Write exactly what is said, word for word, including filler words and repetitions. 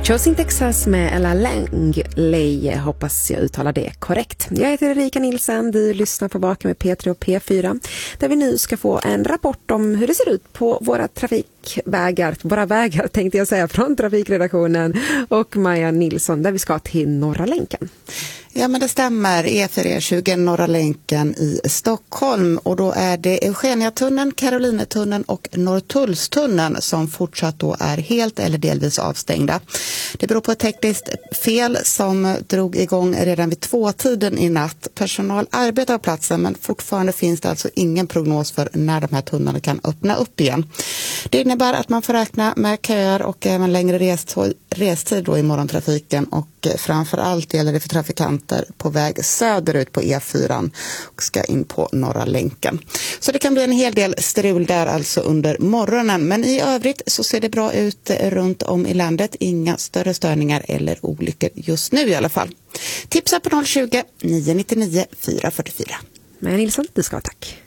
Chosin Texas med Ella Langley, hoppas jag uttalar det korrekt. Jag heter Erika Nilsen, vi lyssnar på Vaken med P tre och P fyra, där vi nu ska få en rapport om hur det ser ut på våra trafikvägar, våra vägar tänkte jag säga, från trafikredaktionen och Maja Nilsson, där vi ska till Norra länken. Ja, men det stämmer. E fyra E tjugo Norra länken i Stockholm, och då är det Eugeniatunneln, Karolinetunneln och Norrtullstunneln som fortsatt då är helt eller delvis avstängda. Det beror på ett tekniskt fel som drog igång redan vid tvåtiden i natt. Personal arbetar på platsen, men fortfarande finns det alltså ingen prognos för när de här tunnlarna kan öppna upp igen. Det innebär att man får räkna med köer och även längre restid då i morgontrafiken, och framförallt gäller det för trafikanter på väg söderut på E fyra och ska in på Norra länken. Så det kan bli en hel del strul där alltså under morgonen, men i övrigt så ser det bra ut runt om i landet. Inga större störningar eller olyckor just nu i alla fall. Tipsa på noll tjugo, nio nio nio, fyra fyra fyra. Maja Nilsson, du ska ha tack.